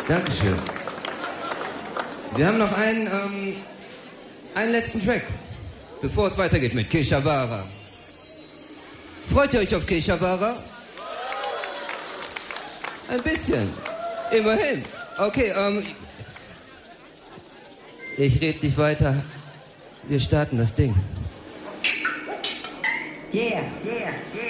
Dankeschön. Wir haben noch einen letzten Track, bevor es weitergeht mit Keshavara. Freut ihr euch auf Keshavara? Ein bisschen. Immerhin. Okay, ich rede nicht weiter. Wir starten das Ding. Yeah, yeah, yeah.